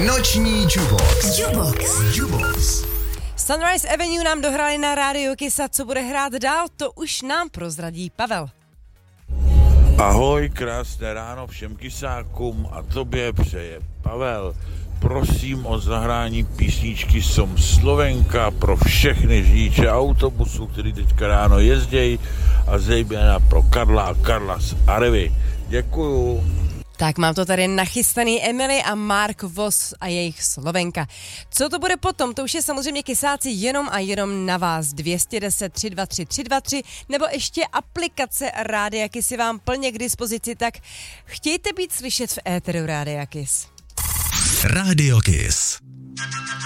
Noční Jubox. Sunrise Avenue nám dohráli na rádiu Kiss a co bude hrát dál, to už nám prozradí Pavel. Ahoj, krásné ráno všem kysákům a tobě přeje Pavel. Prosím o zahrání písničky Som Slovenka pro všechny řidiče autobusů, kteří teďka ráno jezdějí a zejména pro Karla a Karla z Arevy. Děkuju. Tak mám to tady nachystaný Emily a Mark Voss a jejich Slovenka. Co to bude potom? To už je samozřejmě kysáci jenom a jenom na vás. 210 323 323 nebo ještě aplikace Rádia Kiss je vám plně k dispozici, tak chtějte být slyšet v éteru Rádia Kiss. Rádio Kiss.